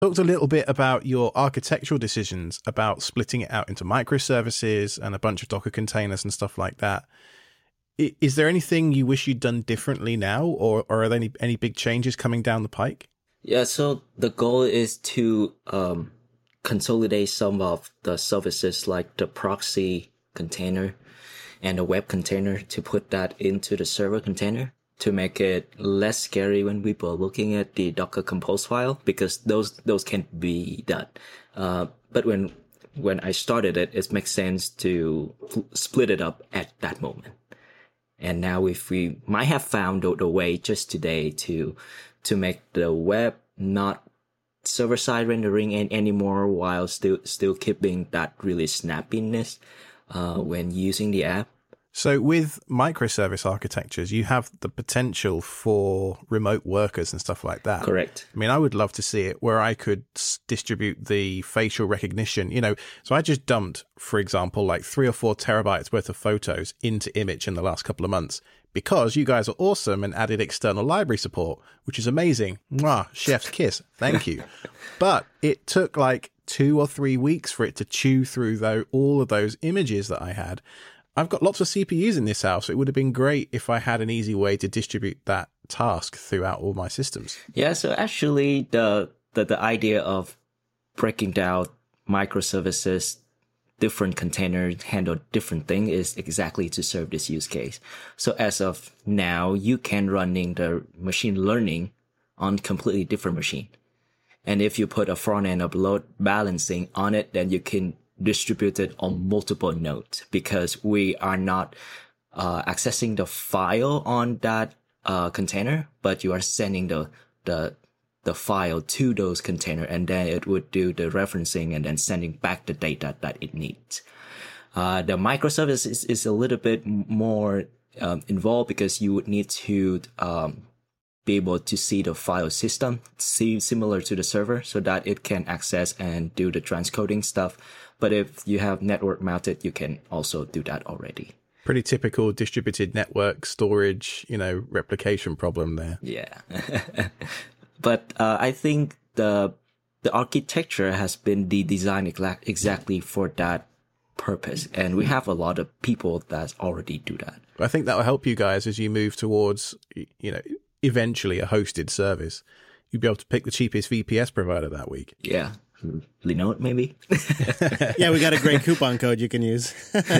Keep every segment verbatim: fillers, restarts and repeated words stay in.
Talked a little bit about your architectural decisions about splitting it out into microservices and a bunch of Docker containers and stuff like that. Is there anything you wish you'd done differently now, or, or are there any, any big changes coming down the pike? Yeah, so the goal is to um, consolidate some of the services like the proxy container and the web container to put that into the server container to make it less scary when people are looking at the Docker Compose file, because those those can't be done. Uh, but when when I started it, it makes sense to split it up at that moment. And now if we might have found the way just today to to make the web not server-side rendering anymore while still still keeping that really snappiness uh, when using the app. So with microservice architectures, you have the potential for remote workers and stuff like that. Correct. I mean, I would love to see it where I could distribute the facial recognition, you know. So I just dumped, for example, like three or four terabytes worth of photos into Image in the last couple of months because you guys are awesome and added external library support, which is amazing. Mwah, chef's kiss. Thank you. But it took like two or three weeks for it to chew through though all of those images that I had. I've got lots of C P Us in this house. It would have been great if I had an easy way to distribute that task throughout all my systems. Yeah, so actually the the, the idea of breaking down microservices, different containers handle different thing is exactly to serve this use case. So as of now, you can running the machine learning on completely different machine. And if you put a front end of load balancing on it, then you can distributed on multiple nodes because we are not uh, accessing the file on that uh, container, but you are sending the the the file to those container, and then it would do the referencing and then sending back the data that it needs. Uh, the microservice is, is a little bit more um, involved because you would need to um, be able to see the file system, see similar to the server, so that it can access and do the transcoding stuff. But if you have network mounted, you can also do that already. Pretty typical distributed network storage, you know, replication problem there. Yeah. But uh, I think the the architecture has been de- designed exactly for that purpose. And we have a lot of people that already do that. I think that will help you guys as you move towards, you know, eventually a hosted service. You'll be able to pick the cheapest V P S provider that week. Yeah. Linode, maybe? Yeah, we got a great coupon code you can use.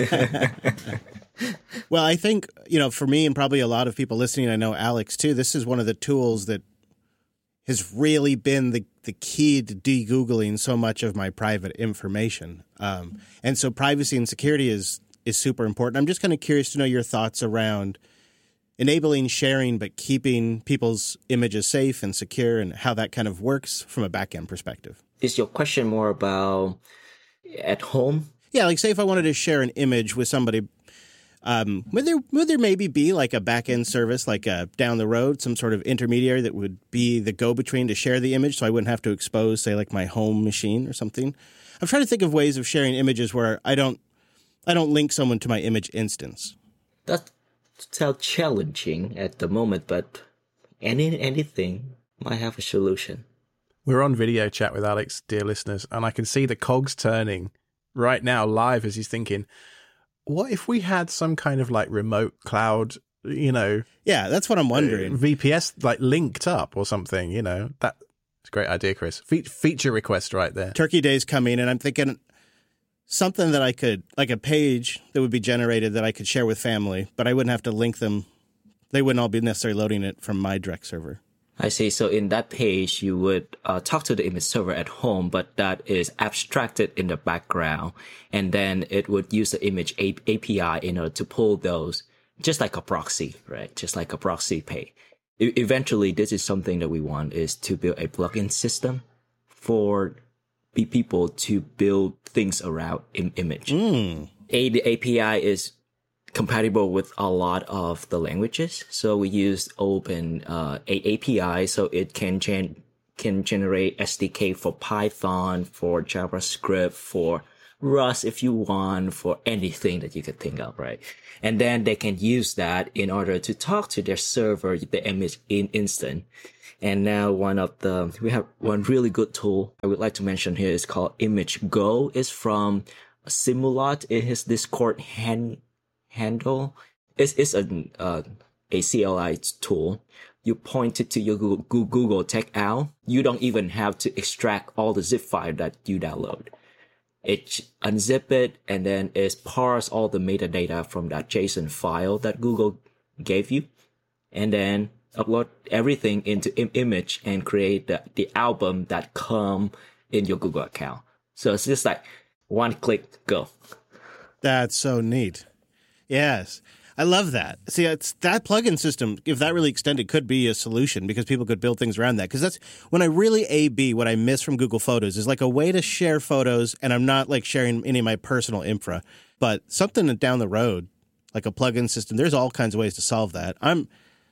Well, I think, you know, for me and probably a lot of people listening, I know Alex too, this is one of the tools that has really been the, the key to de-Googling so much of my private information. Um, and so privacy and security is, is super important. I'm just kind of curious to know your thoughts around enabling sharing, but keeping people's images safe and secure and how that kind of works from a back-end perspective. Is your question more about at home? Yeah, like say if I wanted to share an image with somebody, um, would there would there maybe be like a back-end service, like a, down the road, some sort of intermediary that would be the go-between to share the image so I wouldn't have to expose, say, like my home machine or something? I'm trying to think of ways of sharing images where I don't I don't link someone to my image instance. That sounds challenging at the moment, but any anything might have a solution. We're on video chat with Alex, dear listeners, and I can see the cogs turning right now live as he's thinking, what if we had some kind of like remote cloud, you know? Yeah, that's what I'm wondering. Uh, V P S like linked up or something, you know? That's a great idea, Chris. Fe- feature request right there. Turkey Day's coming, and I'm thinking something that I could, like a page that would be generated that I could share with family, but I wouldn't have to link them. They wouldn't all be necessarily loading it from my direct server. I see. So in that page, you would uh, talk to the image server at home, but that is abstracted in the background. And then it would use the image A P I in order to pull those, just like a proxy, right? Just like a proxy pay. E- eventually, this is something that we want is to build a plugin system for be people to build things around Im- image. Mm. A, the A P I is compatible with a lot of the languages. So we use open uh, A P I so it can gen- can generate S D K for Python, for JavaScript, for Rust if you want, for anything that you could think of, right? And then they can use that in order to talk to their server, the image in instant. And now one of the, we have one really good tool I would like to mention here is called ImageGo. It's from Simulot in his Discord hand, handle. It's, it's a, uh, a C L I tool. You point it to your Google, Google Takeout. You don't even have to extract all the zip file that you download. It unzip it and then it parse all the metadata from that JSON file that Google gave you, and then upload everything into im- image and create the, the album that come in your Google account. So it's just like one click, go. That's so neat. Yes. I love that. See, it's that plugin system, if that really extended, could be a solution because people could build things around that. Because that's when I really A B what I miss from Google Photos is like a way to share photos, and I'm not like sharing any of my personal infra, but something down the road, like a plugin system. There's all kinds of ways to solve that. I'm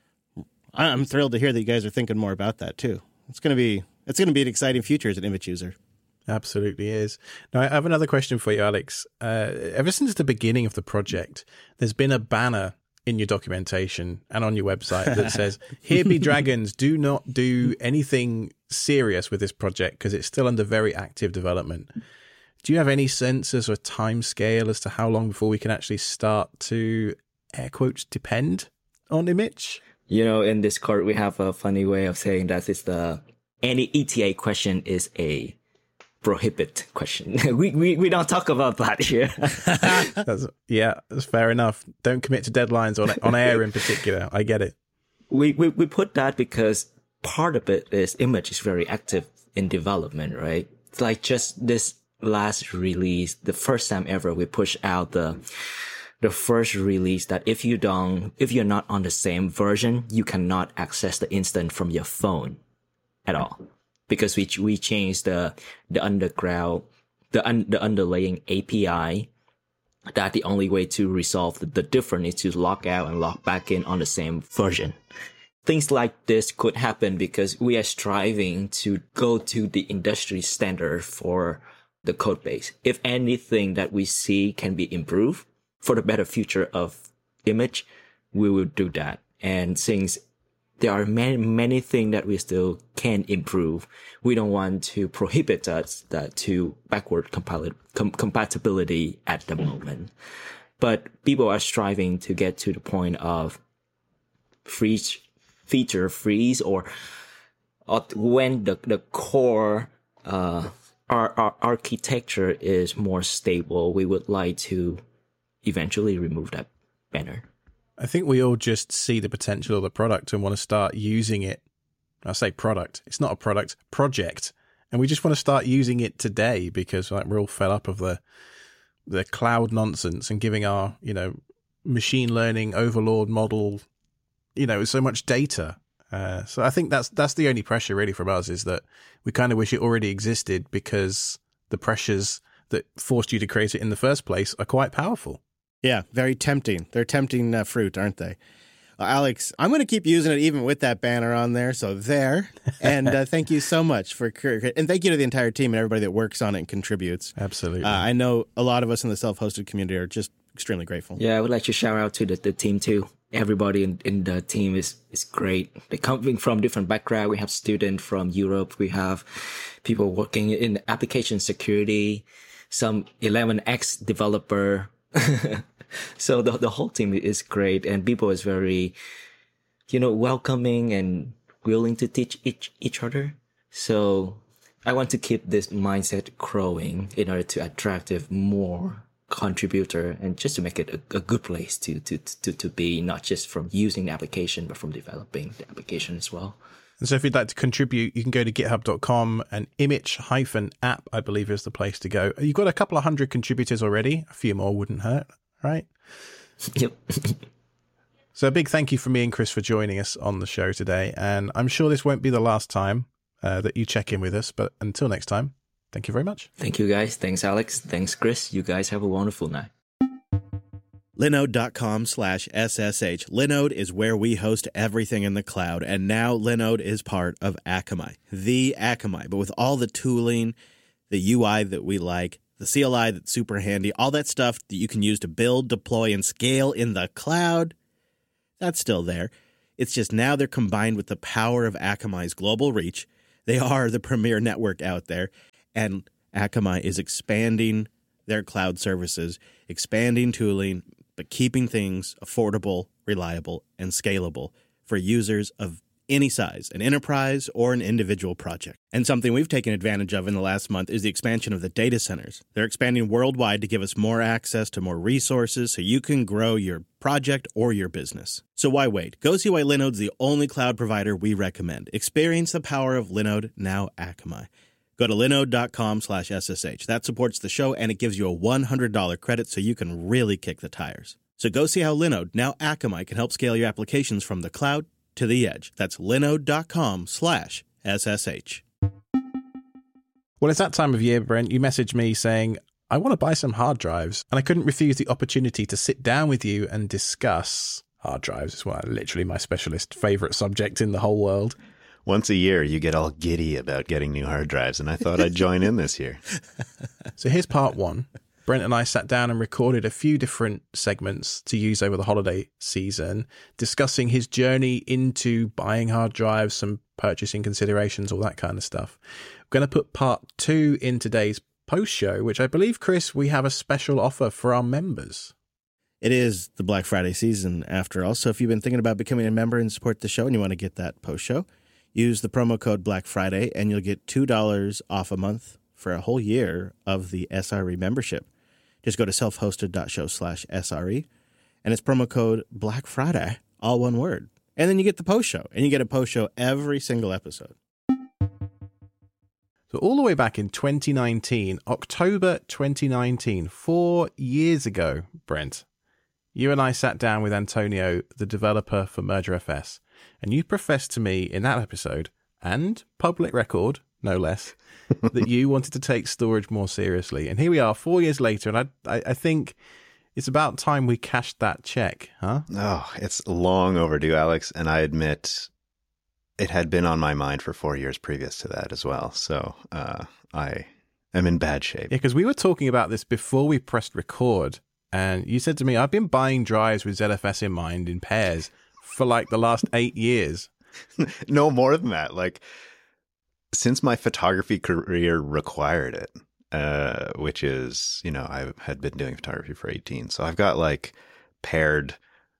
I'm thrilled to hear that you guys are thinking more about that too. It's gonna be it's gonna be an exciting future as an image user. Absolutely is. Now, I have another question for you, Alex. Uh, ever since the beginning of the project, there's been a banner in your documentation and on your website that says, "Here be dragons, do not do anything serious with this project because it's still under very active development." Do you have any sense as a time scale as to how long before we can actually start to, air quotes, depend on image? You know, in Discord, we have a funny way of saying that it's the, any E T A question is a prohibit question. we, we we don't talk about that here. that's, yeah, that's fair enough. Don't commit to deadlines on on air in particular. I get it. We, we we put that because part of it is image is very active in development, right? It's like just this last release, the first time ever we push out the the first release that if you don't, if you're not on the same version, you cannot access the instant from your phone at all. Because we we changed the the underground the un, the underlying A P I, that the only way to resolve the, the difference is to log out and log back in on the same version. Things like this could happen because we are striving to go to the industry standard for the code base. If anything that we see can be improved for the better future of image, we will do that. And since there are many, many things that we still can improve, we don't want to prohibit us that to backward compil- com- compatibility at the moment. But people are striving to get to the point of freeze, feature freeze, or uh, when the, the core, uh, our, our architecture is more stable, we would like to eventually remove that banner. I think we all just see the potential of the product and want to start using it. I say product. It's not a product, project. And we just want to start using it today because like we're all fed up of the the cloud nonsense and giving our, you know, machine learning overlord model, you know, so much data. Uh, so I think that's that's the only pressure really from us is that we kind of wish it already existed because the pressures that forced you to create it in the first place are quite powerful. Yeah, very tempting. They're tempting uh, fruit, aren't they? Well, Alex, I'm going to keep using it even with that banner on there. So there. And uh, thank you so much for and thank you to the entire team and everybody that works on it and contributes. Absolutely. Uh, I know a lot of us in the self-hosted community are just extremely grateful. Yeah, I would like to shout out to the, the team too. Everybody in, in the team is, is great. They're coming from different backgrounds. We have students from Europe. We have people working in application security, some eleven X developer. So the the whole team is great, and people is very, you know, welcoming and willing to teach each each other. So I want to keep this mindset growing in order to attract more contributor and just to make it a, a good place to to to to be, not just from using the application but from developing the application as well. And so if you'd like to contribute, you can go to github dot com and image app, I believe, is the place to go. You've got a couple of hundred contributors already. A few more wouldn't hurt, right? Yep. So a big thank you from me and Chris for joining us on the show today. And I'm sure this won't be the last time uh, that you check in with us. But until next time, thank you very much. Thank you, guys. Thanks, Alex. Thanks, Chris. You guys have a wonderful night. Linode.com slash SSH. Linode is where we host everything in the cloud. And now Linode is part of Akamai, the Akamai. But with all the tooling, the U I that we like, the C L I that's super handy, all that stuff that you can use to build, deploy, and scale in the cloud, that's still there. It's just now they're combined with the power of Akamai's global reach. They are the premier network out there, and Akamai is expanding their cloud services, expanding tooling, but keeping things affordable, reliable, and scalable for users of any size, an enterprise or an individual project. And something we've taken advantage of in the last month is the expansion of the data centers. They're expanding worldwide to give us more access to more resources so you can grow your project or your business. So why wait? Go see why Linode's the only cloud provider we recommend. Experience the power of Linode, now Akamai. Go to linode.com slash SSH. That supports the show, and it gives you a one hundred dollars credit so you can really kick the tires. So go see how Linode, now Akamai, can help scale your applications from the cloud to the edge. That's linode.com slash SSH. Well, it's that time of year, Brent. You messaged me saying, I want to buy some hard drives. And I couldn't refuse the opportunity to sit down with you and discuss hard drives. It's well, literally my specialist favorite subject in the whole world. Once a year, you get all giddy about getting new hard drives, and I thought I'd join in this year. So here's part one. Brent and I sat down and recorded a few different segments to use over the holiday season, discussing his journey into buying hard drives, some purchasing considerations, all that kind of stuff. We're going to put part two in today's post show, which I believe, Chris, we have a special offer for our members. It is the Black Friday season, after all. So if you've been thinking about becoming a member and support the show and you want to get that post show, use the promo code Black Friday and you'll get two dollars off a month for a whole year of the S R E membership. Just go to self-hosted.show slash SRE, and it's promo code Black Friday, all one word. And then you get the post show, and you get a post show every single episode. So all the way back in twenty nineteen, October twenty nineteen, four years ago, Brent, you and I sat down with Antonio, the developer for MergerFS, and you professed to me in that episode, and public record, no less, that you wanted to take storage more seriously. And here we are four years later, and I, I, I think it's about time we cashed that check, huh? Oh, it's long overdue, Alex. And I admit it had been on my mind for four years previous to that as well. So uh, I am in bad shape. Yeah, because we were talking about this before we pressed record. And you said to me, I've been buying drives with Z F S in mind in pairs for like the last eight years. No more than that. Like, since my photography career required it, uh, which is, you know, I had been doing photography for eighteen. So I've got like paired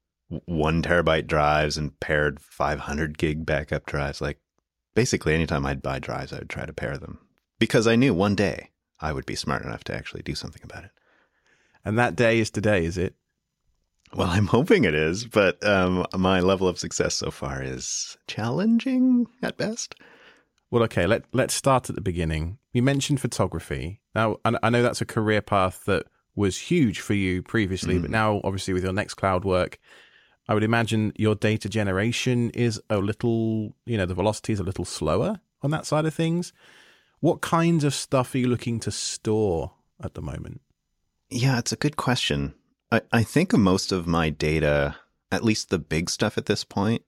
one terabyte drives and paired five hundred gig backup drives. Like basically anytime I'd buy drives, I would try to pair them because I knew one day I would be smart enough to actually do something about it. And that day is today, is it? Well, I'm hoping it is, but um, my level of success so far is challenging at best. Well, okay, let, let's start at the beginning. You mentioned photography. Now, I, I know that's a career path that was huge for you previously, mm. but now, obviously, with your Nextcloud work, I would imagine your data generation is a little, you know, the velocity is a little slower on that side of things. What kinds of stuff are you looking to store at the moment? Yeah, it's a good question. I, I think most of my data, at least the big stuff at this point,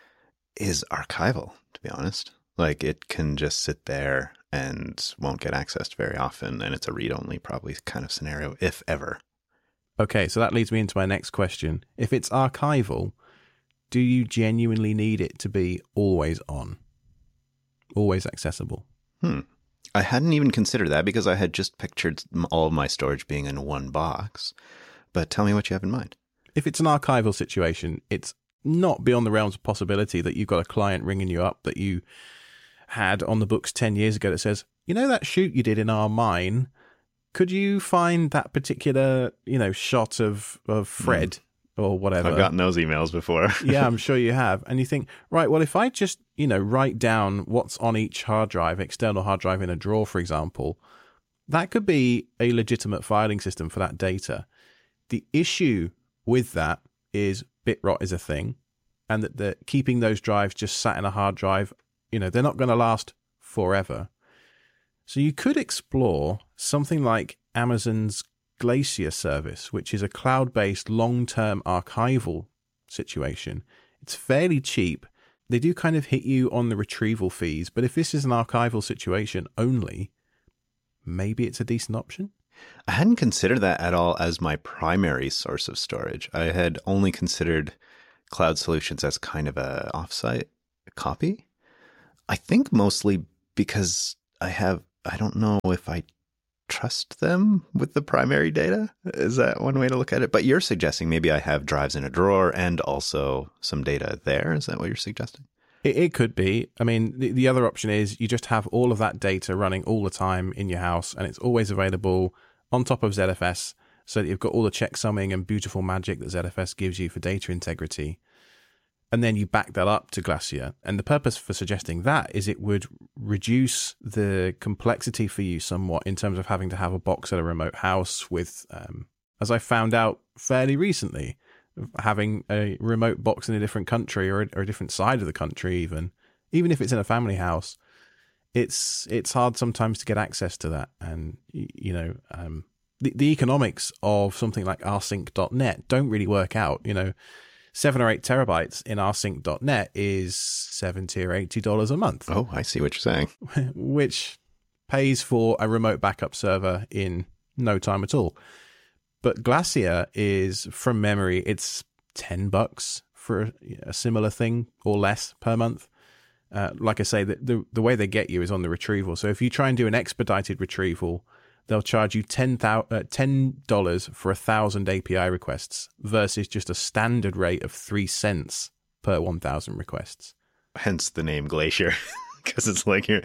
is archival, to be honest. Like, it can just sit there and won't get accessed very often, and it's a read-only probably kind of scenario, if ever. Okay, so that leads me into my next question. If it's archival, do you genuinely need it to be always on? Always accessible? Hmm. I hadn't even considered that because I had just pictured all of my storage being in one box. But tell me what you have in mind. If it's an archival situation, it's not beyond the realms of possibility that you've got a client ringing you up that you had on the books ten years ago that says, you know, that shoot you did in our mine, could you find that particular, you know, shot of, of Fred mm. or whatever? I've gotten those emails before. Yeah, I'm sure you have. And you think, right, well, if I just, you know, write down what's on each hard drive, external hard drive in a drawer, for example, that could be a legitimate filing system for that data. The issue with that is bit rot is a thing, and that the keeping those drives just sat in a hard drive, you know, they're not going to last forever. So you could explore something like Amazon's Glacier service, which is a cloud-based long-term archival situation. It's fairly cheap. They do kind of hit you on the retrieval fees, but if this is an archival situation only, maybe it's a decent option. I hadn't considered that at all as my primary source of storage. I had only considered Cloud Solutions as kind of a offsite copy. I think mostly because I have, I don't know if I trust them with the primary data. Is that one way to look at it? But you're suggesting maybe I have drives in a drawer and also some data there. Is that what you're suggesting? It, it could be. I mean, the, the other option is you just have all of that data running all the time in your house, and it's always available on top of Z F S, so that you've got all the checksumming and beautiful magic that Z F S gives you for data integrity. And then you back that up to Glacier. And the purpose for suggesting that is it would reduce the complexity for you somewhat in terms of having to have a box at a remote house with, um, as I found out fairly recently, having a remote box in a different country or a, or a different side of the country even, even if it's in a family house. It's it's hard sometimes to get access to that. And, you know, um, the, the economics of something like rsync dot net don't really work out. You know, seven or eight terabytes in rsync dot net is seventy or eighty dollars a month. Oh, I see what you're saying. Which pays for a remote backup server in no time at all. But Glacier is, from memory, it's ten bucks for a similar thing or less per month. Uh, like I say, the, the the way they get you is on the retrieval. So if you try and do an expedited retrieval, they'll charge you ten dollars for a thousand A P I requests versus just a standard rate of three cents per one thousand requests. Hence the name Glacier, because it's like you're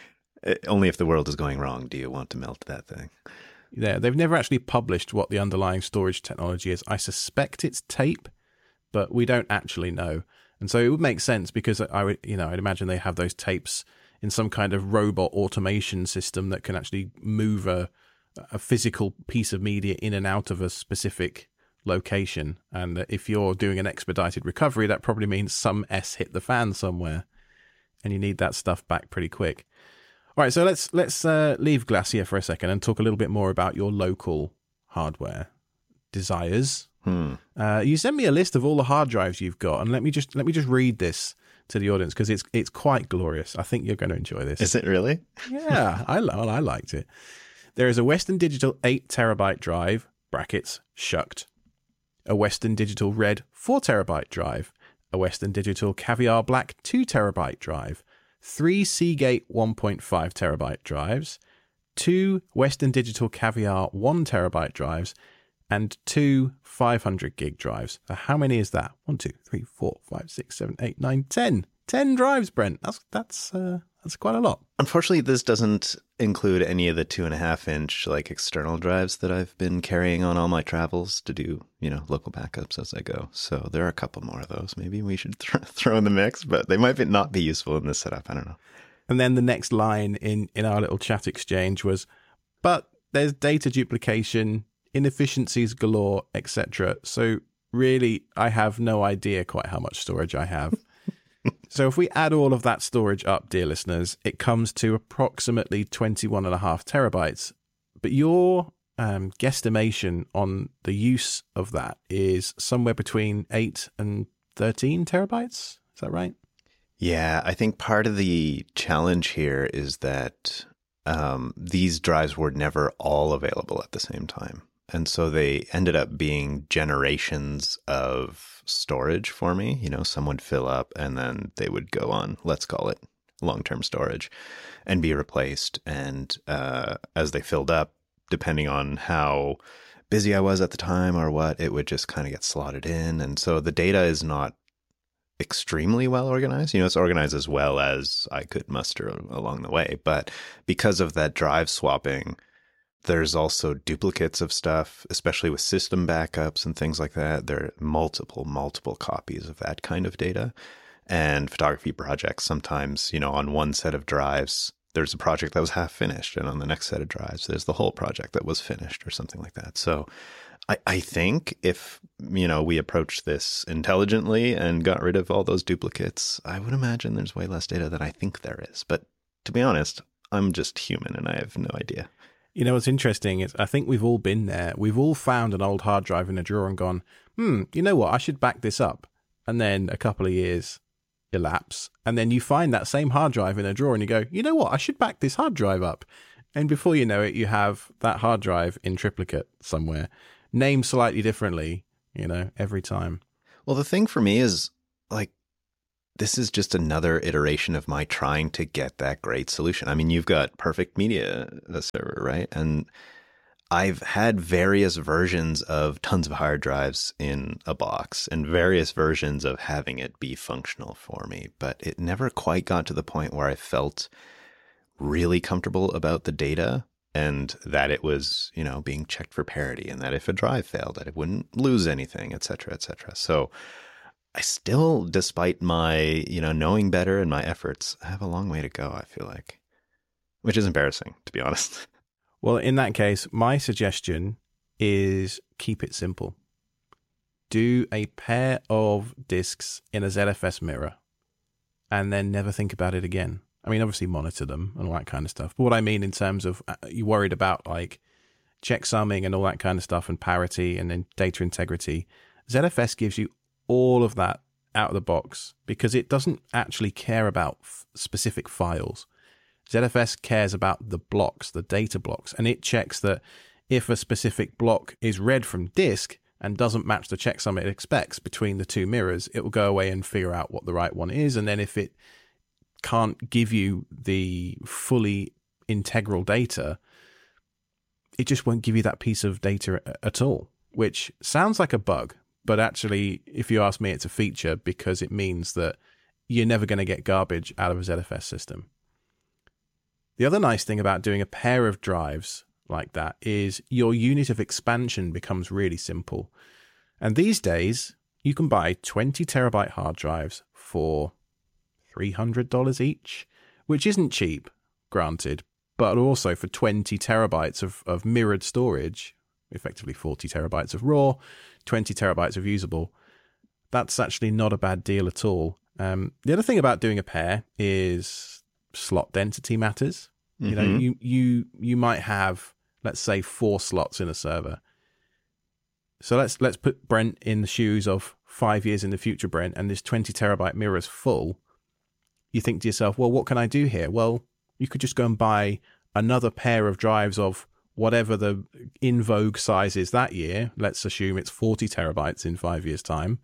only if the world is going wrong do you want to melt that thing. Yeah, they've never actually published what the underlying storage technology is. I suspect it's tape, but we don't actually know. And so it would make sense because I would, you know, I'd imagine they have those tapes in some kind of robot automation system that can actually move a, a physical piece of media in and out of a specific location. And if you're doing an expedited recovery, that probably means some S hit the fan somewhere and you need that stuff back pretty quick. All right, so let's let's uh, leave Glacier for a second and talk a little bit more about your local hardware desires. Hmm. Uh, you sent me a list of all the hard drives you've got, and let me just let me just read this to the audience because it's it's quite glorious. I think you're going to enjoy this. Is it really? Yeah, I well, I liked it. There is a Western Digital eight terabyte drive (brackets shucked), a Western Digital Red four terabyte drive, a Western Digital Caviar Black two terabyte drive, three Seagate one point five terabyte drives, two Western Digital Caviar one terabyte drives, and two five hundred gig drives. So how many is that? One, two, three, four, five, six, seven, eight, nine, ten. Ten drives, Brent. That's that's uh, that's quite a lot. Unfortunately, this doesn't include any of the two and a half inch like external drives that I've been carrying on all my travels to do, you know, local backups as I go. So there are a couple more of those. Maybe we should th- throw in the mix, but they might be, not be useful in this setup. I don't know. And then the next line in in our little chat exchange was, but there's data duplication, inefficiencies galore, et cetera. So really, I have no idea quite how much storage I have. So if we add all of that storage up, dear listeners, it comes to approximately twenty-one and a half terabytes. But your um, guesstimation on the use of that is somewhere between eight and thirteen terabytes. Is that right? Yeah, I think part of the challenge here is that um, these drives were never all available at the same time. And so they ended up being generations of storage for me. You know, some would fill up and then they would go on, let's call it long-term storage, and be replaced. And uh, as they filled up, depending on how busy I was at the time or what, it would just kind of get slotted in. And so the data is not extremely well organized. You know, it's organized as well as I could muster along the way. But because of that drive swapping, there's also duplicates of stuff, especially with system backups and things like that. There are multiple, multiple copies of that kind of data. And photography projects, sometimes, you know, on one set of drives, there's a project that was half finished. And on the next set of drives, there's the whole project that was finished or something like that. So I, I think if, you know, we approached this intelligently and got rid of all those duplicates, I would imagine there's way less data than I think there is. But to be honest, I'm just human and I have no idea. You know, what's interesting is I think we've all been there. We've all found an old hard drive in a drawer and gone, hmm, you know what? I should back this up. And then a couple of years elapse. And then you find that same hard drive in a drawer and you go, you know what? I should back this hard drive up. And before you know it, you have that hard drive in triplicate somewhere, named slightly differently, you know, every time. Well, the thing for me is, like, this is just another iteration of my trying to get that great solution. I mean, you've got Perfect Media Server, right? And I've had various versions of tons of hard drives in a box and various versions of having it be functional for me, but it never quite got to the point where I felt really comfortable about the data and that it was, you know, being checked for parity, and that if a drive failed, that it wouldn't lose anything, et cetera, et cetera. So I still, despite my, you know, knowing better and my efforts, have a long way to go, I feel like, which is embarrassing, to be honest. Well, in that case, my suggestion is keep it simple. Do a pair of discs in a Z F S mirror and then never think about it again. I mean, obviously monitor them and all that kind of stuff. But what I mean in terms of uh, you worried about like checksumming and all that kind of stuff and parity and then data integrity, Z F S gives you all of that out of the box because it doesn't actually care about f- specific files. Z F S cares about the blocks, the data blocks, and it checks that if a specific block is read from disk and doesn't match the checksum it expects between the two mirrors, it will go away and figure out what the right one is. And then if it can't give you the fully integral data, it just won't give you that piece of data at all, which sounds like a bug. But actually, if you ask me, it's a feature because it means that you're never going to get garbage out of a Z F S system. The other nice thing about doing a pair of drives like that is your unit of expansion becomes really simple. And these days, you can buy twenty terabyte hard drives for three hundred dollars each, which isn't cheap, granted, but also for twenty terabytes of, of mirrored storage, effectively forty terabytes of raw, twenty terabytes of usable. That's actually not a bad deal at all. Um, the other thing about doing a pair is slot density matters. Mm-hmm. You know, you, you, you might have, let's say, four slots in a server. So let's, let's put Brent in the shoes of five years in the future, Brent, and this twenty terabyte mirror is full. You think to yourself, well, what can I do here? Well, you could just go and buy another pair of drives of whatever the in vogue size is that year. Let's assume it's forty terabytes in five years' time.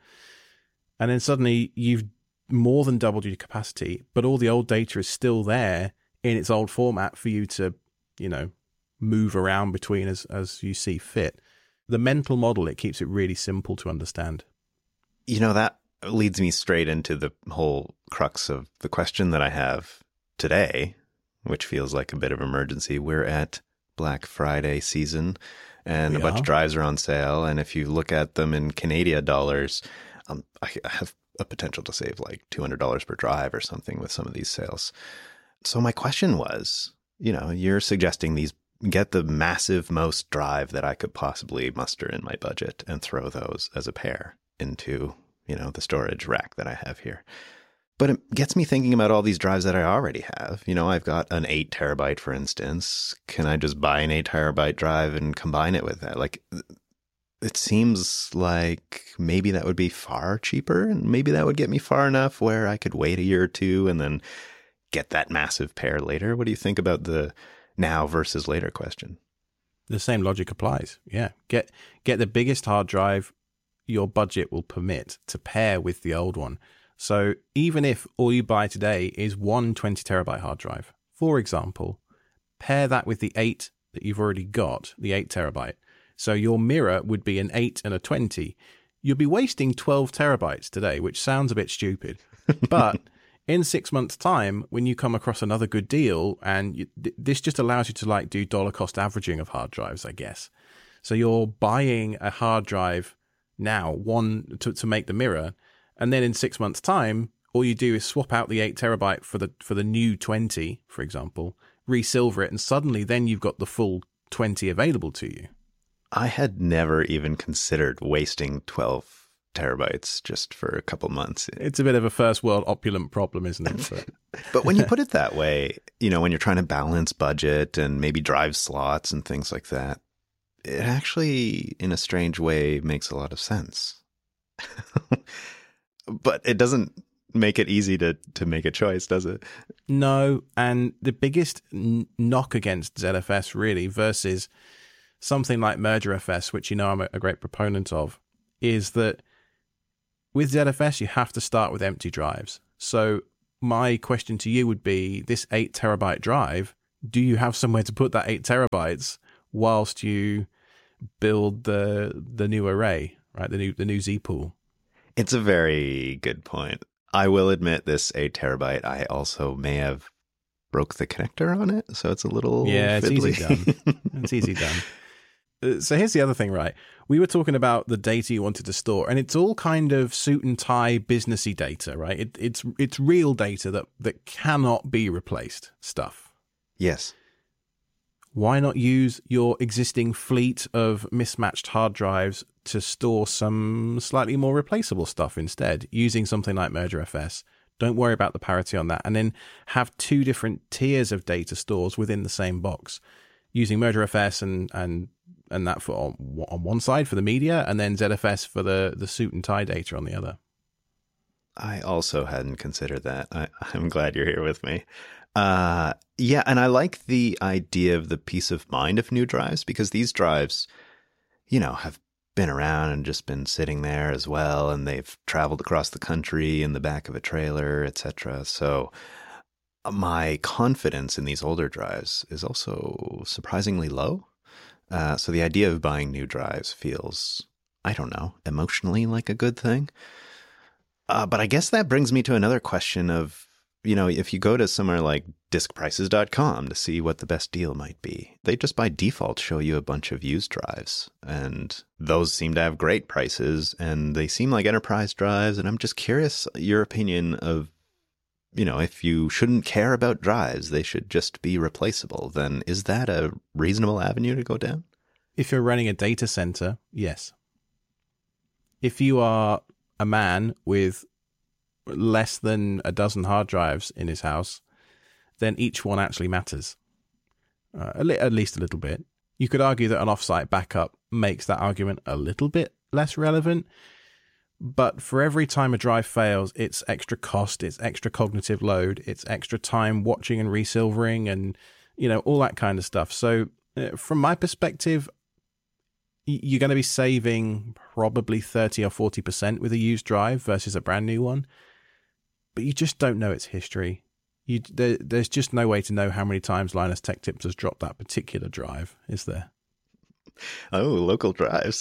And then suddenly you've more than doubled your capacity, but all the old data is still there in its old format for you to, you know, move around between as, as you see fit. The mental model, it keeps it really simple to understand. You know, that leads me straight into the whole crux of the question that I have today, which feels like a bit of emergency. We're at Black Friday season and we a bunch are. of drives are on sale. And if you look at them in Canadian dollars, um, I have a potential to save like two hundred dollars per drive or something with some of these sales. So my question was, you know, you're suggesting these get the massive most drive that I could possibly muster in my budget and throw those as a pair into, you know, the storage rack that I have here. But it gets me thinking about all these drives that I already have. You know, I've got an eight terabyte, for instance. Can I just buy an eight terabyte drive and combine it with that? Like, it seems like maybe that would be far cheaper, and maybe that would get me far enough where I could wait a year or two and then get that massive pair later. What do you think about the now versus later question? The same logic applies. Yeah. Get get the biggest hard drive your budget will permit to pair with the old one. So even if all you buy today is one twenty terabyte hard drive, for example, pair that with the eight that you've already got, the eight terabyte. So your mirror would be an eight and a twenty. You'll be wasting twelve terabytes today, which sounds a bit stupid. But in six months' time, when you come across another good deal, and you, th- this just allows you to like do dollar cost averaging of hard drives, I guess. So you're buying a hard drive now, one to, to make the mirror, and then in six months' time, all you do is swap out the eight terabyte for the for the new twenty, for example, resilver it, and suddenly then you've got the full twenty available to you. I had never even considered wasting twelve terabytes just for a couple months. It's a bit of a first world opulent problem, isn't it? But, but when you put it that way, you know, when you're trying to balance budget and maybe drive slots and things like that, it actually, in a strange way, makes a lot of sense. But it doesn't make it easy to, to make a choice, does it? No, and the biggest n- knock against Z F S really versus something like MergerFS, which you know I'm a, a great proponent of, is that with Z F S you have to start with empty drives. So my question to you would be, this eight terabyte drive, do you have somewhere to put that eight terabytes whilst you build the the new array, right? The new the new Z pool. It's a very good point. I will admit this eight terabyte, I also may have broke the connector on it, so it's a little yeah, it's fiddly. easy done. It's easy done. Uh, So here's the other thing, right? We were talking about the data you wanted to store, and it's all kind of suit and tie businessy data, right? It, it's it's real data that, that cannot be replaced stuff. Yes. Why not use your existing fleet of mismatched hard drives to store some slightly more replaceable stuff instead, using something like MergerFS? Don't worry about the parity on that. And then have two different tiers of data stores within the same box, using MergerFS and and and that for on, on one side for the media, and then Z F S for the, the suit and tie data on the other. I also hadn't considered that. I, I'm glad you're here with me. Uh, yeah, and I like the idea of the peace of mind of new drives, because these drives, you know, have been around and just been sitting there as well, and they've traveled across the country in the back of a trailer, et cetera. So my confidence in these older drives is also surprisingly low. Uh, so the idea of buying new drives feels, I don't know, emotionally like a good thing. Uh, but I guess that brings me to another question of, you know, if you go to somewhere like disc prices dot com to see what the best deal might be, they just by default show you a bunch of used drives, and those seem to have great prices, and they seem like enterprise drives. And I'm just curious your opinion of, you know, if you shouldn't care about drives, they should just be replaceable, then is that a reasonable avenue to go down? If you're running a data center, yes. If you are a man with less than a dozen hard drives in his house, then each one actually matters, uh, at, le- at least a little bit. You could argue that an offsite backup makes that argument a little bit less relevant, but for every time a drive fails, it's extra cost, it's extra cognitive load, it's extra time watching and resilvering and, you know, all that kind of stuff. So uh, from my perspective, y- you're going to be saving probably thirty or forty percent with a used drive versus a brand new one. But you just don't know its history. You, there, there's just no way to know how many times Linus Tech Tips has dropped that particular drive, is there? Oh, local drives.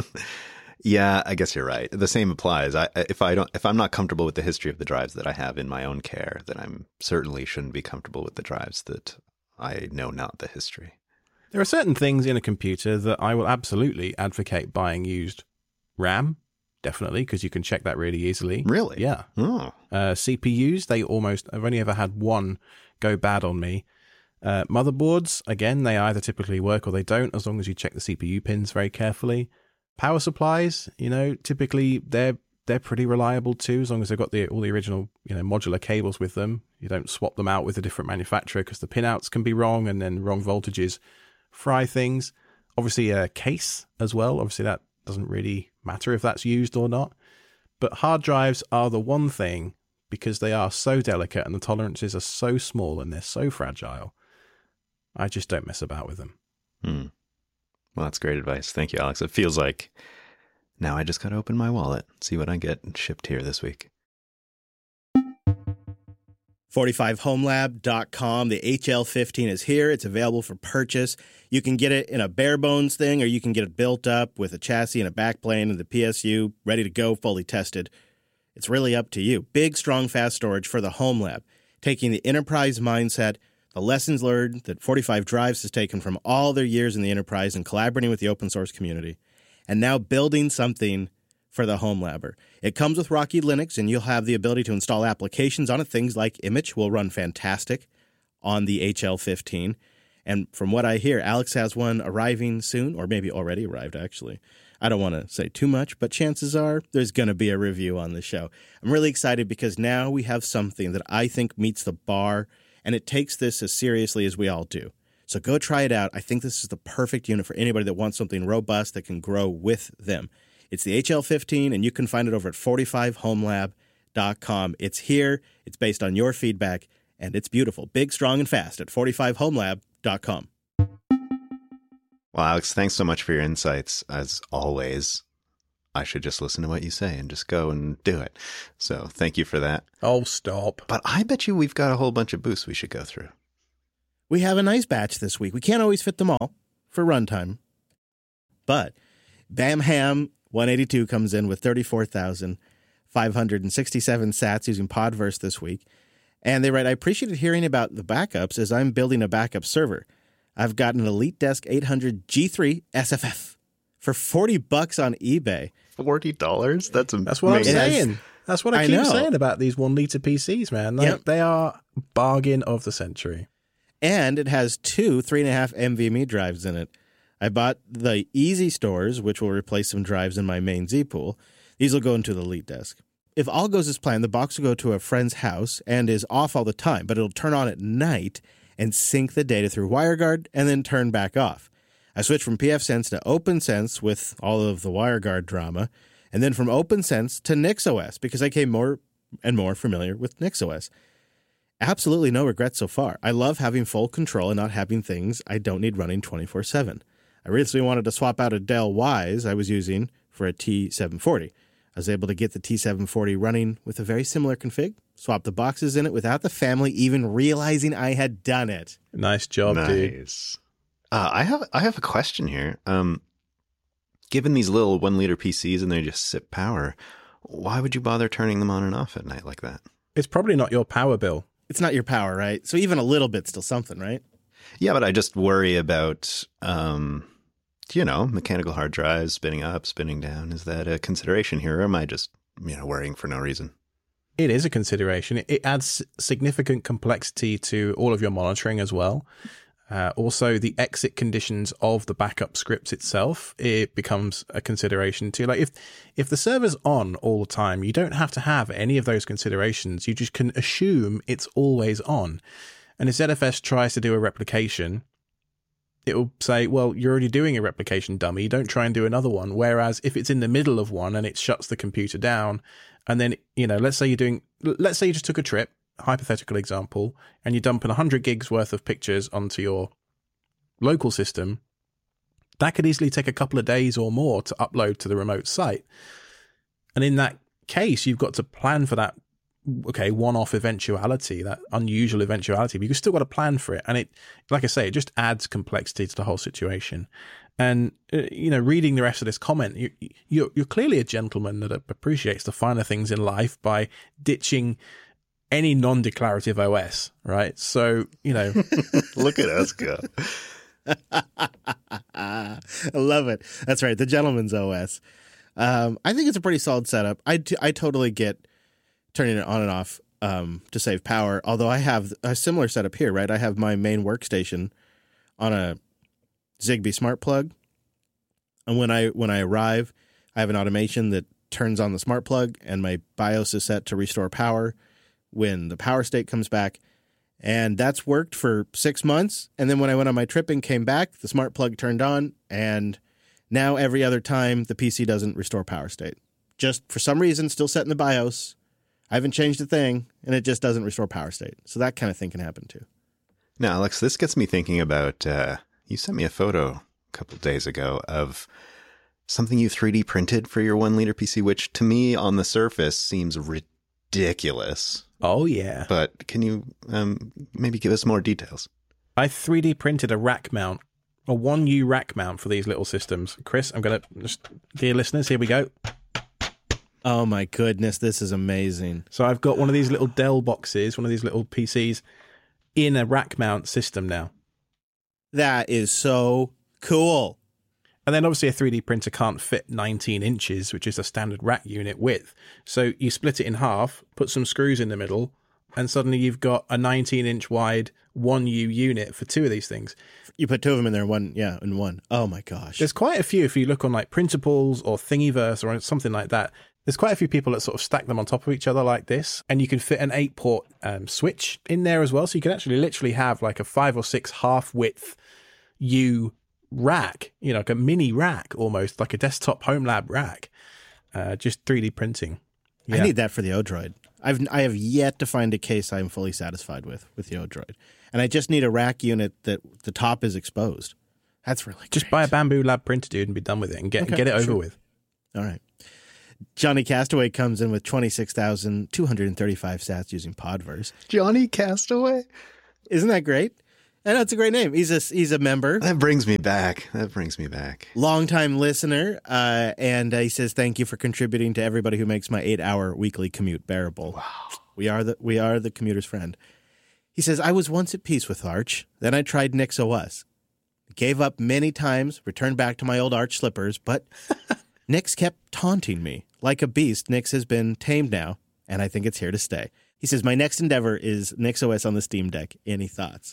Yeah, I guess you're right. The same applies. I, if I don't, if I'm not comfortable with the history of the drives that I have in my own care, then I'm certainly shouldn't be comfortable with the drives that I know not the history. There are certain things in a computer that I will absolutely advocate buying used. RAM, definitely, because you can check that really easily. Really? Yeah. Oh. Uh, C P Us, they almost, I've only ever had one go bad on me. Uh, motherboards, again, they either typically work or they don't, as long as you check the C P U pins very carefully. Power supplies, you know, typically they're they're pretty reliable too, as long as they've got the all the original, you know, modular cables with them. You don't swap them out with a different manufacturer because the pinouts can be wrong, and then wrong voltages fry things. Obviously, a case as well. Obviously, that doesn't really matter if that's used or not. But hard drives are the one thing, because they are so delicate and the tolerances are so small and they're so fragile. I just don't mess about with them. Hmm. Well, that's great advice. Thank you, Alex. It feels like now I just got to open my wallet, see what I get shipped here this week. forty-five home lab dot com. The H L fifteen is here. It's available for purchase. You can get it in a bare bones thing, or you can get it built up with a chassis and a backplane and the P S U ready to go, fully tested. It's really up to you. Big, strong, fast storage for the home lab, taking the enterprise mindset, the lessons learned that forty-five Drives has taken from all their years in the enterprise and collaborating with the open source community, and now building something for the home labber. It comes with Rocky Linux, and you'll have the ability to install applications on it. Things like Image will run fantastic on the H L fifteen. And from what I hear, Alex has one arriving soon, or maybe already arrived, actually. I don't want to say too much, but chances are there's going to be a review on the show. I'm really excited because now we have something that I think meets the bar, and it takes this as seriously as we all do. So go try it out. I think this is the perfect unit for anybody that wants something robust that can grow with them. It's the H L fifteen, and you can find it over at forty-five home lab dot com. It's here. It's based on your feedback, and it's beautiful. Big, strong, and fast at forty-five home lab dot com. Well, Alex, thanks so much for your insights. As always, I should just listen to what you say and just go and do it. So thank you for that. Oh, stop. But I bet you we've got a whole bunch of boosts we should go through. We have a nice batch this week. We can't always fit them all for runtime. But BamHam one eighty-two comes in with thirty-four thousand five hundred sixty-seven sats using Podverse this week. And they write, I appreciated hearing about the backups as I'm building a backup server. I've got an EliteDesk eight hundred G three S F F for forty bucks on eBay. forty dollars? That's amazing. That's what I'm saying. That's what I, I keep know. saying about these one-liter P Cs, man. Like, Yep. They are bargain of the century. And it has two three and a half NVMe drives in it. I bought the Easy Stores, which will replace some drives in my main Z pool. These will go into the EliteDesk. If all goes as planned, the box will go to a friend's house and is off all the time, but it'll turn on at night and sync the data through WireGuard and then turn back off. I switched from pfSense to OpenSense with all of the WireGuard drama, and then from OpenSense to NixOS because I became more and more familiar with NixOS. Absolutely no regrets so far. I love having full control and not having things I don't need running twenty-four seven. I recently wanted to swap out a Dell Wyse I was using for a T seven forty. I was able to get the T seven forty running with a very similar config, swap the boxes in it without the family even realizing I had done it. Nice job, dude. Nice. Uh, I have I have a question here. Um, given these little one liter P Cs and they just sip power, why would you bother turning them on and off at night like that? It's probably not your power bill. It's not your power, right? So even a little bit's still something, right? Yeah, but I just worry about, um, you know, mechanical hard drives spinning up, spinning down. Is that a consideration here, or am I just, you know, worrying for no reason? It is a consideration. It, it adds significant complexity to all of your monitoring as well. Uh, also, the exit conditions of the backup scripts itself, it becomes a consideration too. Like if if the server's on all the time, you don't have to have any of those considerations. You just can assume it's always on. And if Z F S tries to do a replication, it will say, well, you're already doing a replication, dummy. Don't try and do another one. Whereas if it's in the middle of one and it shuts the computer down, and then, you know, let's say you're doing, let's say you just took a trip, hypothetical example, and you're dumping one hundred gigs worth of pictures onto your local system, that could easily take a couple of days or more to upload to the remote site. And in that case, you've got to plan for that, okay, one-off eventuality, that unusual eventuality, but you've still got to plan for it. And it, like I say, it just adds complexity to the whole situation. And, uh, you know, reading the rest of this comment, you, you're, you're clearly a gentleman that appreciates the finer things in life by ditching any non-declarative O S, right? So, you know. Look at us go. I love it. That's right. The gentleman's O S. Um, I think it's a pretty solid setup. I, t- I totally get turning it on and off um, to save power, although I have a similar setup here, right? I have my main workstation on a Zigbee smart plug. And when I when I arrive, I have an automation that turns on the smart plug, and my BIOS is set to restore power when the power state comes back. And that's worked for six months. And then when I went on my trip and came back, the smart plug turned on. And now every other time, the P C doesn't restore power state. Just for some reason, still set in the BIOS. I haven't changed a thing, and it just doesn't restore power state. So that kind of thing can happen too. Now, Alex, this gets me thinking about, uh, you sent me a photo a couple of days ago of something you three D printed for your one liter P C, which to me on the surface seems ridiculous. Oh, yeah. But can you um, maybe give us more details? I three D printed a rack mount, a one U rack mount for these little systems. Chris, I'm going to just, dear listeners, here we go. Oh my goodness, this is amazing. So I've got one of these little Dell boxes, one of these little P Cs in a rack mount system now. That is so cool. And then obviously a three D printer can't fit nineteen inches, which is a standard rack unit width. So you split it in half, put some screws in the middle, and suddenly you've got a nineteen inch wide one U unit for two of these things. You put two of them in there, one, yeah, in one. Oh my gosh. There's quite a few, if you look on like Printables or Thingiverse or something like that, there's quite a few people that sort of stack them on top of each other like this. And you can fit an eight port um, switch in there as well. So you can actually literally have like a five or six half width U rack, you know, like a mini rack almost, like a desktop home lab rack, uh, just three D printing. Yeah. I need that for the Odroid. I've I have yet to find a case I'm fully satisfied with with the Odroid, and I just need a rack unit that the top is exposed. That's really great. Just buy a Bamboo Lab printer, dude, and be done with it, and get Okay, get it over sure. with. All right. Johnny Castaway comes in with twenty-six thousand two hundred thirty-five sats using Podverse. Johnny Castaway? Isn't that great? I know it's a great name. He's a he's a member, That brings me back. That brings me back. longtime listener, uh, and uh, he says thank you for contributing to everybody who makes my eight-hour weekly commute bearable. Wow, we are the we are the commuter's friend. He says I was once at peace with Arch, then I tried NixOS, gave up many times, returned back to my old Arch slippers, but Nix kept taunting me like a beast. Nix has been tamed now, and I think it's here to stay. He says my next endeavor is NixOS on the Steam Deck. Any thoughts?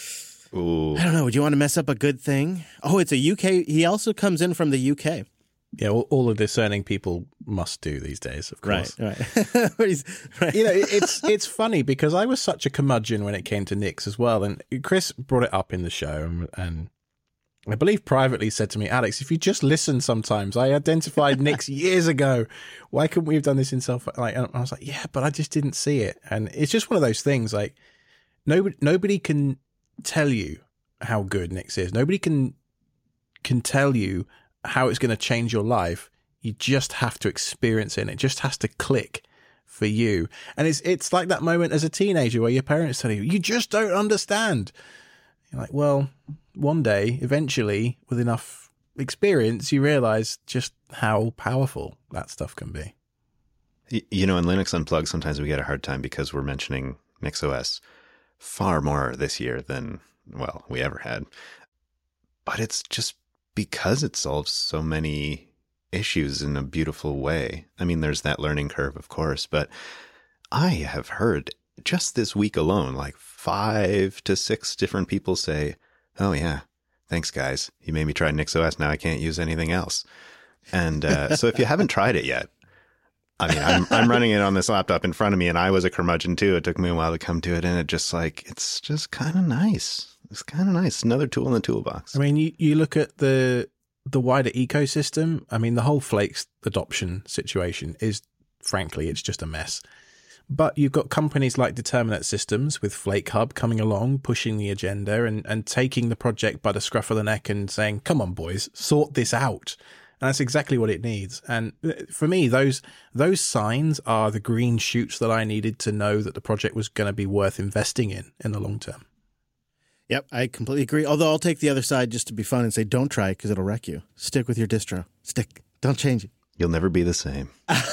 Ooh. I don't know. Would you want to mess up a good thing? Oh, it's a U K. He also comes in from the U K. Yeah, all, all the discerning people must do these days, of course. Right, right. He's- right. You know, it- it's it's funny because I was such a curmudgeon when it came to Nix as well, and Chris brought it up in the show, and, and I believe privately said to me, Alex, if you just listen sometimes, I identified Nix years ago. Why couldn't we have done this in self? Like, and I was like, yeah, but I just didn't see it, and it's just one of those things. Like, nobody nobody can tell you how good Nix is. Nobody can can tell you how it's going to change your life. You just have to experience it, and it just has to click for you. And it's it's like that moment as a teenager where your parents tell you, you just don't understand. You're like, well, one day, eventually, with enough experience, you realize just how powerful that stuff can be. Y- You know, in Linux Unplugged, sometimes we get a hard time because we're mentioning NixOS far more this year than, well, we ever had. But it's just because it solves so many issues in a beautiful way. I mean, there's that learning curve, of course, but I have heard just this week alone, like five to six different people say, oh yeah, thanks guys. You made me try NixOS. Now I can't use anything else. And uh, so if you haven't tried it yet, I mean, I'm I'm running it on this laptop in front of me, and I was a curmudgeon too. It took me a while to come to it, and it just like, it's just kind of nice. It's kind of nice. Another tool in the toolbox. I mean, you, you look at the the wider ecosystem. I mean, the whole Flakes adoption situation is, frankly, it's just a mess. But you've got companies like Determinate Systems with Flake Hub coming along, pushing the agenda and, and taking the project by the scruff of the neck and saying, come on, boys, sort this out. And that's exactly what it needs. And for me, those those signs are the green shoots that I needed to know that the project was going to be worth investing in in the long term. Yep, I completely agree. Although I'll take the other side just to be fun and say, don't try it because it'll wreck you. Stick with your distro. Stick. Don't change it. You'll never be the same.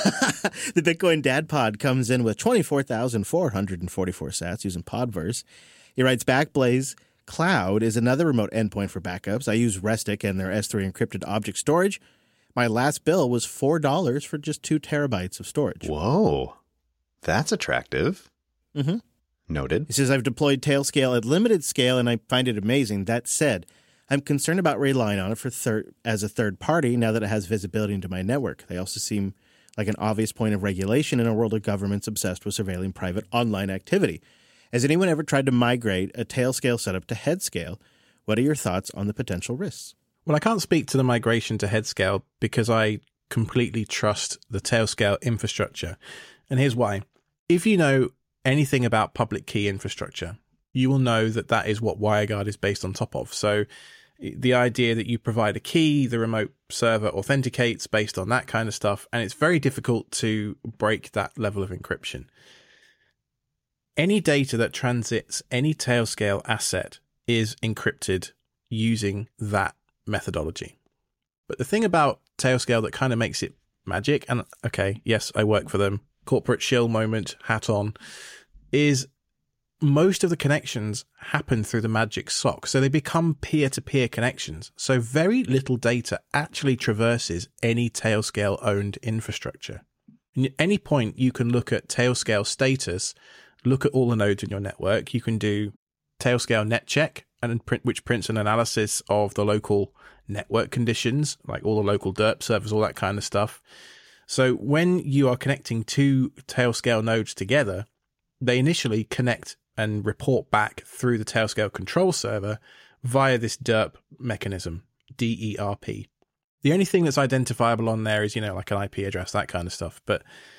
The Bitcoin Dad Pod comes in with twenty-four thousand four hundred forty-four sats using Podverse. He writes, Backblaze Cloud is another remote endpoint for backups. I use Restic and their S three encrypted object storage. My last bill was four dollars for just two terabytes of storage. Whoa, that's attractive. Mm-hmm. Noted. He says, I've deployed Tailscale at limited scale, and I find it amazing. That said, I'm concerned about relying on it for third as a third party now that it has visibility into my network. They also seem like an obvious point of regulation in a world of governments obsessed with surveilling private online activity. Has anyone ever tried to migrate a Tailscale setup to Headscale? What are your thoughts on the potential risks? Well, I can't speak to the migration to Headscale because I completely trust the Tailscale infrastructure. And here's why. If you know anything about public key infrastructure, you will know that that is what WireGuard is based on top of. So the idea that you provide a key, the remote server authenticates based on that kind of stuff, and it's very difficult to break that level of encryption. Any data that transits any Tailscale asset is encrypted using that methodology. But the thing about Tailscale that kind of makes it magic, and okay, yes, I work for them, corporate shill moment, hat on, is most of the connections happen through the magic sock. So they become peer-to-peer connections. So very little data actually traverses any Tailscale owned infrastructure. And at any point you can look at Tailscale status, look at all the nodes in your network. You can do Tailscale net check, and print, which prints an analysis of the local network conditions, like all the local derp servers, all that kind of stuff. So when you are connecting two Tailscale nodes together, they initially connect and report back through the Tailscale control server via this derp mechanism, D E R P. The only thing that's identifiable on there is, you know, like an I P address, that kind of stuff. But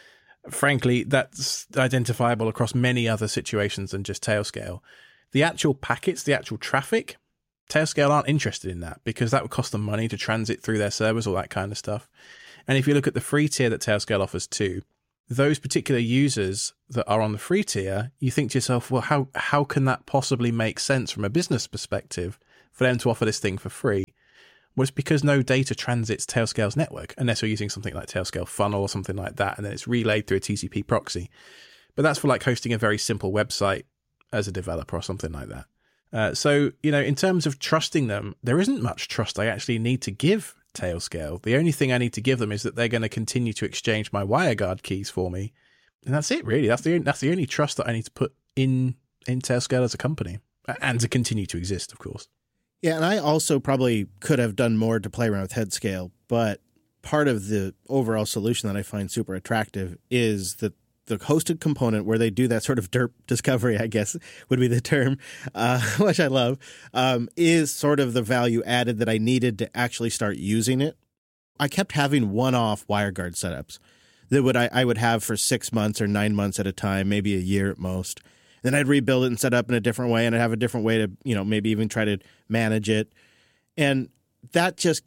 Frankly, that's identifiable across many other situations than just Tailscale. The actual packets, the actual traffic, Tailscale aren't interested in that because that would cost them money to transit through their servers, all that kind of stuff. And if you look at the free tier that Tailscale offers too, those particular users that are on the free tier, you think to yourself, well, how how can that possibly make sense from a business perspective for them to offer this thing for free? Well, it's because no data transits Tailscale's network, unless you're using something like Tailscale Funnel or something like that, and then it's relayed through a T C P proxy. But that's for like hosting a very simple website as a developer or something like that. Uh, so, you know, in terms of trusting them, there isn't much trust I actually need to give Tailscale. The only thing I need to give them is that they're going to continue to exchange my WireGuard keys for me. And that's it, really. That's the, that's the only trust that I need to put in, in Tailscale as a company, and to continue to exist, of course. Yeah, and I also probably could have done more to play around with Headscale, but part of the overall solution that I find super attractive is that the hosted component where they do that sort of derp discovery, I guess would be the term, uh, which I love, um, is sort of the value added that I needed to actually start using it. I kept having one-off WireGuard setups that would I, I would have for six months or nine months at a time, maybe a year at most. Then I'd rebuild it and set up in a different way, and I'd have a different way to, you know, maybe even try to manage it. And that just,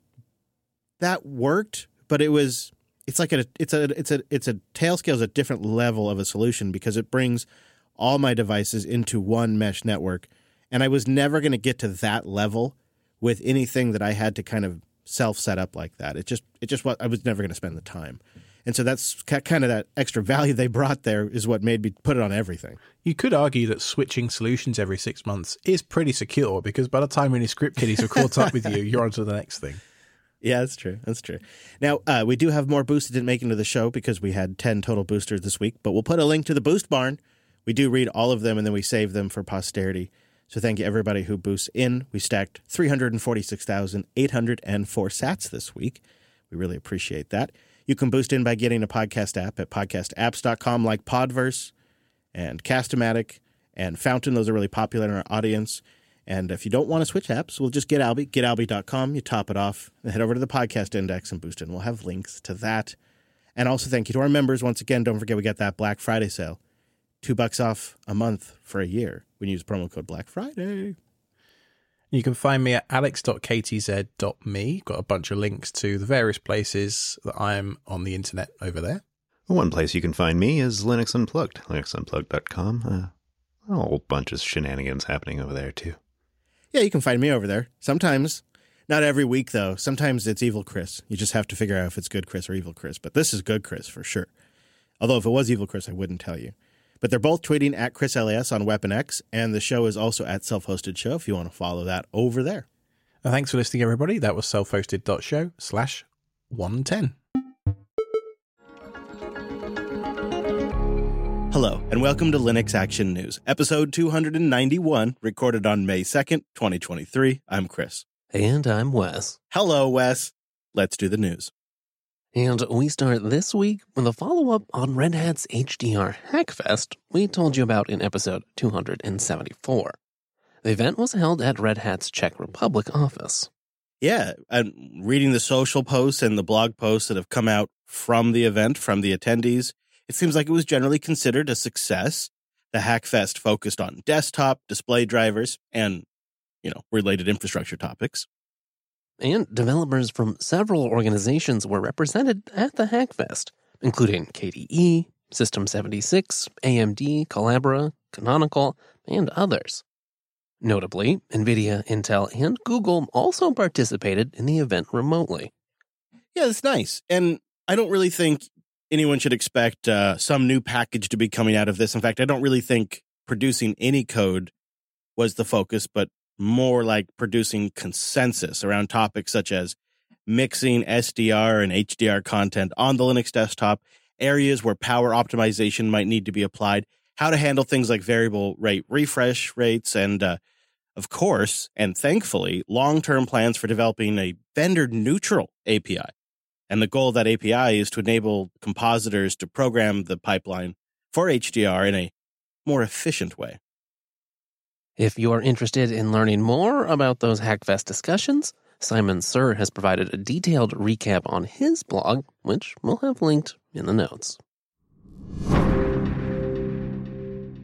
that worked, but it was... It's like a it's a it's a it's a Tailscale is a different level of a solution because it brings all my devices into one mesh network, and I was never going to get to that level with anything that I had to kind of self set up like that. It just it just was I was never going to spend the time, and so that's kind of that extra value they brought there is what made me put it on everything. You could argue that switching solutions every six months is pretty secure because by the time any script kiddies are caught up with you, you're on to the next thing. Yeah, that's true. That's true. Now, uh, we do have more boosts that didn't make it into the show because we had ten total boosters this week, but we'll put a link to the Boost Barn. We do read all of them, and then we save them for posterity. So thank you, everybody who boosts in. We stacked three hundred forty-six thousand eight hundred four sats this week. We really appreciate that. You can boost in by getting a podcast app at podcast apps dot com like Podverse and Cast-O-Matic and Fountain. Those are really popular in our audience. And if you don't want to switch apps, we'll just get Alby, get alby dot com. You top it off and head over to the podcast index and boost in. We'll have links to that. And also thank you to our members. Once again, don't forget we got that Black Friday sale. Two bucks off a month for a year when you use promo code Black Friday. You can find me at alex dot k t z dot m e. Got a bunch of links to the various places that I'm on the internet over there. One place you can find me is Linux Unplugged, linux unplugged dot com. Uh, a whole bunch of shenanigans happening over there, too. Yeah, you can find me over there. Sometimes, not every week, though. Sometimes it's Evil Chris. You just have to figure out if it's Good Chris or Evil Chris. But this is Good Chris for sure. Although if it was Evil Chris, I wouldn't tell you. But they're both tweeting at Chris L A S on Weapon X, and the show is also at Self-Hosted Show if you want to follow that over there. Well, thanks for listening, everybody. That was selfhosted.show slash 110. Hello, and welcome to Linux Action News, episode two hundred ninety-one, recorded on May second, twenty twenty-three. I'm Chris. And I'm Wes. Hello, Wes. Let's do the news. And we start this week with a follow-up on Red Hat's H D R Hackfest we told you about in episode two hundred seventy-four. The event was held at Red Hat's Czech Republic office. Yeah, I'm reading the social posts and the blog posts that have come out from the event, from the attendees. It seems like it was generally considered a success. The Hackfest focused on desktop, display drivers, and, you know, related infrastructure topics. And developers from several organizations were represented at the Hackfest, including K D E, System seventy-six, A M D, Collabora, Canonical, and others. Notably, NVIDIA, Intel, and Google also participated in the event remotely. Yeah, that's nice. And I don't really think anyone should expect uh, some new package to be coming out of this. In fact, I don't really think producing any code was the focus, but more like producing consensus around topics such as mixing S D R and H D R content on the Linux desktop, areas where power optimization might need to be applied, how to handle things like variable rate refresh rates, and, uh, of course, and thankfully, long-term plans for developing a vendor-neutral A P I. And the goal of that A P I is to enable compositors to program the pipeline for H D R in a more efficient way. If you're interested in learning more about those Hackfest discussions, Simon Sir has provided a detailed recap on his blog, which we'll have linked in the notes.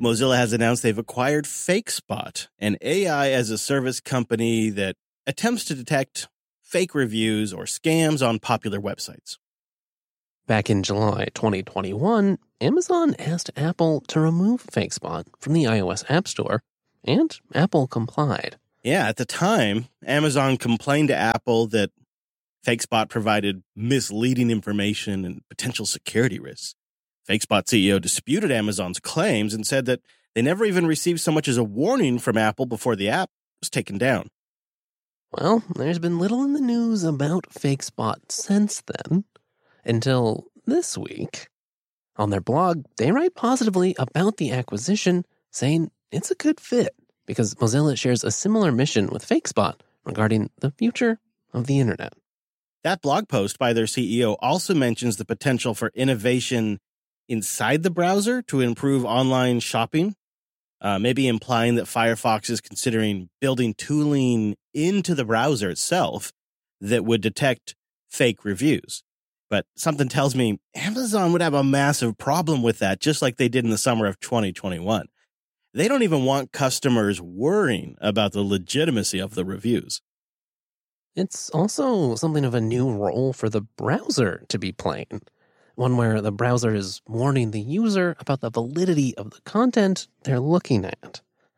Mozilla has announced they've acquired FakeSpot, an A I as a service company that attempts to detect fake reviews or scams on popular websites. Back in July twenty twenty-one, Amazon asked Apple to remove FakeSpot from the iOS App Store, and Apple complied. Yeah, at the time, Amazon complained to Apple that FakeSpot provided misleading information and potential security risks. FakeSpot C E O disputed Amazon's claims and said that they never even received so much as a warning from Apple before the app was taken down. Well, there's been little in the news about FakeSpot since then, until this week. On their blog, they write positively about the acquisition, saying it's a good fit because Mozilla shares a similar mission with FakeSpot regarding the future of the internet. That blog post by their C E O also mentions the potential for innovation inside the browser to improve online shopping, uh, maybe implying that Firefox is considering building tooling into the browser itself that would detect fake reviews. But something tells me Amazon would have a massive problem with that, just like they did in the summer of twenty twenty-one. They don't even want customers worrying about the legitimacy of the reviews. It's also something of a new role for the browser to be playing, one where the browser is warning the user about the validity of the content they're looking at.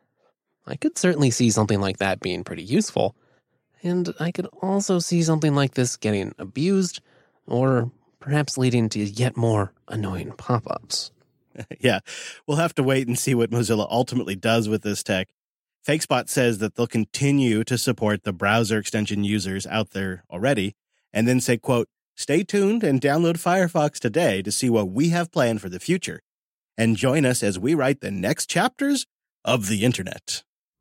I could certainly see something like that being pretty useful, and I could also see something like this getting abused or perhaps leading to yet more annoying pop-ups. Yeah, we'll have to wait and see what Mozilla ultimately does with this tech. FakeSpot says that they'll continue to support the browser extension users out there already, and then say, quote, "Stay tuned and download Firefox today to see what we have planned for the future, and join us as we write the next chapters of the internet."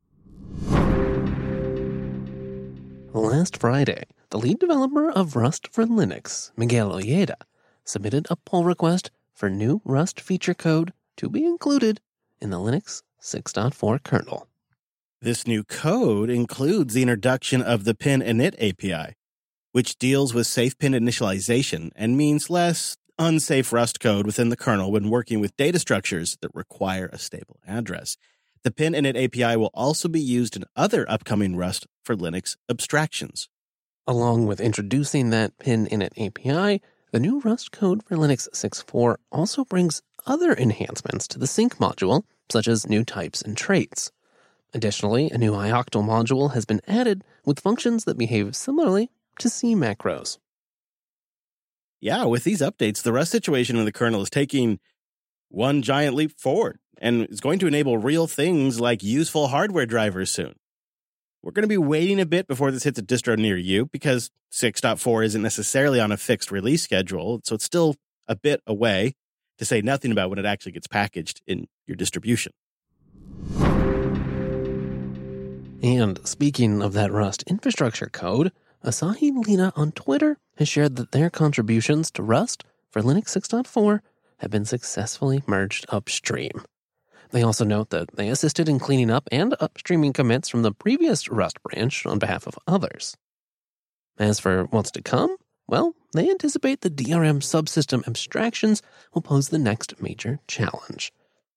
Last Friday, the lead developer of Rust for Linux, Miguel Ojeda, submitted a pull request for new Rust feature code to be included in the Linux six point four kernel. This new code includes the introduction of the pin init A P I, which deals with safe pin initialization and means less unsafe Rust code within the kernel when working with data structures that require a stable address. The pin init A P I will also be used in other upcoming Rust for Linux abstractions. Along with introducing that pin init A P I, the new Rust code for Linux six point four also brings other enhancements to the sync module, such as new types and traits. Additionally, a new ioctl module has been added with functions that behave similarly to C macros. Yeah, with these updates, the Rust situation in the kernel is taking one giant leap forward, and it's going to enable real things like useful hardware drivers soon. We're going to be waiting a bit before this hits a distro near you because six point four isn't necessarily on a fixed release schedule, so it's still a bit away, to say nothing about when it actually gets packaged in your distribution. And speaking of that Rust infrastructure code, Asahi Lina on Twitter has shared that their contributions to Rust for Linux six point four have been successfully merged upstream. They also note that they assisted in cleaning up and upstreaming commits from the previous Rust branch on behalf of others. As for what's to come, well, they anticipate the D R M subsystem abstractions will pose the next major challenge.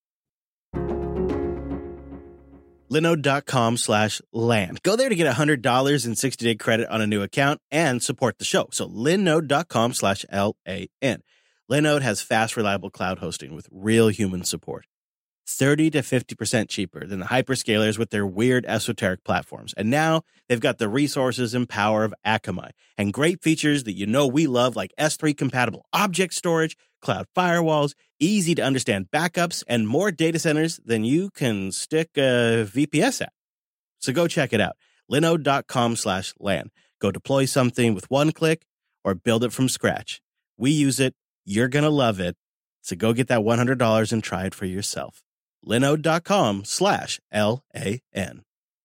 Linode.com slash LAN. Go there to get one hundred dollars in sixty-day credit on a new account and support the show. So linode.com slash L-A-N. Linode has fast, reliable cloud hosting with real human support. thirty to fifty percent cheaper than the hyperscalers with their weird esoteric platforms. And now they've got the resources and power of Akamai and great features that you know we love, like S three compatible object storage, cloud firewalls, easy to understand backups, and more data centers than you can stick a V P S at. So go check it out. Linode.com slash LAN. Go deploy something with one click or build it from scratch. We use it. You're going to love it. So go get that one hundred dollars and try it for yourself. Linode.com slash L-A-N.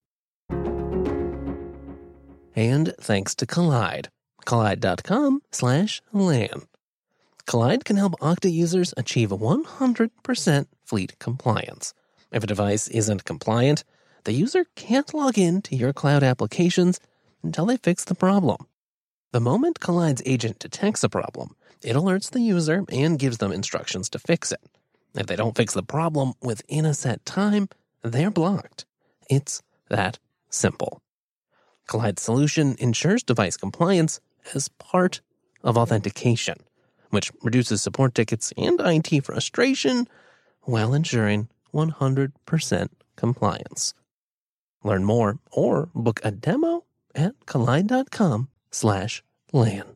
And thanks to Kolide. Kolide.com slash LAN. Kolide can help Okta users achieve one hundred percent fleet compliance. If a device isn't compliant, the user can't log in to your cloud applications until they fix the problem. The moment Kollide's agent detects a problem, it alerts the user and gives them instructions to fix it. If they don't fix the problem within a set time, they're blocked. It's that simple. Kollide's solution ensures device compliance as part of authentication, which reduces support tickets and I T frustration while ensuring one hundred percent compliance. Learn more or book a demo at collide.com slash LAN.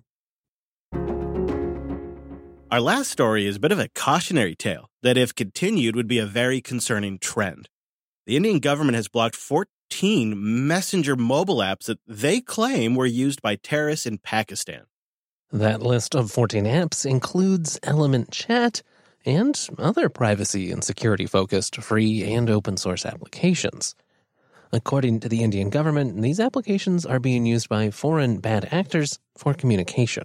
Our last story is a bit of a cautionary tale that, if continued, would be a very concerning trend. The Indian government has blocked fourteen messenger mobile apps that they claim were used by terrorists in Pakistan. That list of fourteen apps includes Element Chat and other privacy and security-focused free and open-source applications. According to the Indian government, these applications are being used by foreign bad actors for communication.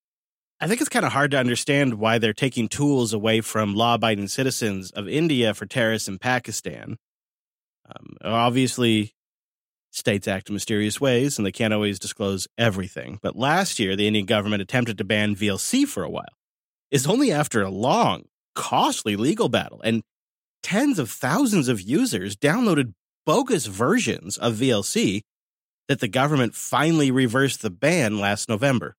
I think it's kind of hard to understand why they're taking tools away from law-abiding citizens of India for terrorists in Pakistan. Um, obviously, states act in mysterious ways, and they can't always disclose everything. But last year, the Indian government attempted to ban V L C for a while. It's only after a long, costly legal battle, and tens of thousands of users downloaded bogus versions of V L C that the government finally reversed the ban last November.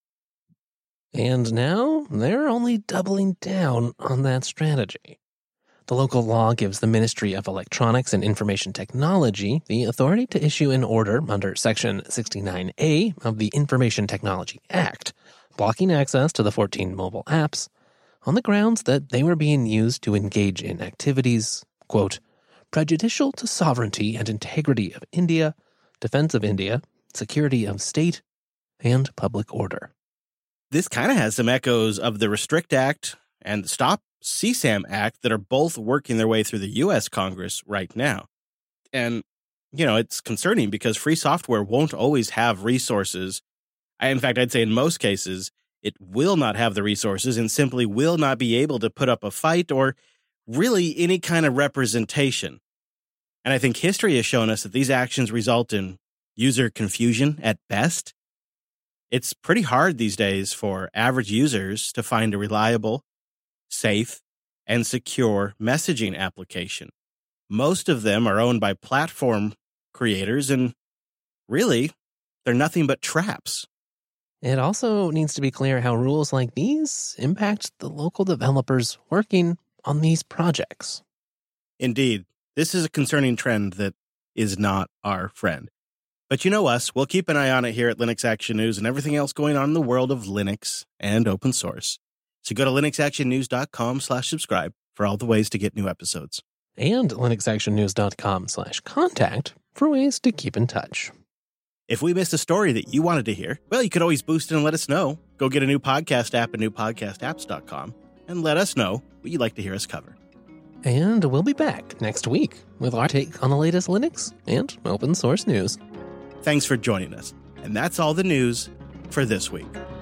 And now they're only doubling down on that strategy. The local law gives the Ministry of Electronics and Information Technology the authority to issue an order under Section sixty-nine A of the Information Technology Act, blocking access to the fourteen mobile apps on the grounds that they were being used to engage in activities, quote, prejudicial to sovereignty and integrity of India, defense of India, security of state, and public order. This kind of has some echoes of the Restrict Act and the Stop C SAM Act that are both working their way through the U S Congress right now. And, you know, it's concerning because free software won't always have resources. In fact, I'd say in most cases, it will not have the resources and simply will not be able to put up a fight or really any kind of representation. And I think history has shown us that these actions result in user confusion at best. It's pretty hard these days for average users to find a reliable, safe, and secure messaging application. Most of them are owned by platform creators, and really, they're nothing but traps. It also needs to be clear how rules like these impact the local developers working on these projects. Indeed, this is a concerning trend that is not our friend. But you know us, we'll keep an eye on it here at Linux Action News and everything else going on in the world of Linux and open source. So go to linuxactionnews.com slash subscribe for all the ways to get new episodes. And linuxactionnews.com slash contact for ways to keep in touch. If we missed a story that you wanted to hear, well, you could always boost it and let us know. Go get a new podcast app at new podcast apps dot com and let us know what you'd like to hear us cover. And we'll be back next week with our take on the latest Linux and open source news. Thanks for joining us. And that's all the news for this week.